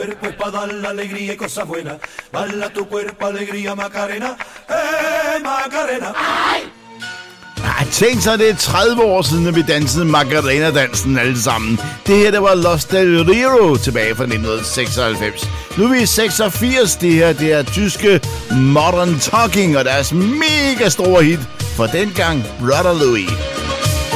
cuerpo es para dar la alegría y cosas buenas. Bala tu cuerpo, alegría, Macarena. Macarena. Tænk sig, det er 30 år siden, at vi dansede Macarena-dansen alle sammen. Det her, det var Los Del Rio tilbage fra 1996. Nu er vi i 86. Det her, det er tyske Modern Talking og deres mega store hit for dengang Brother Louis.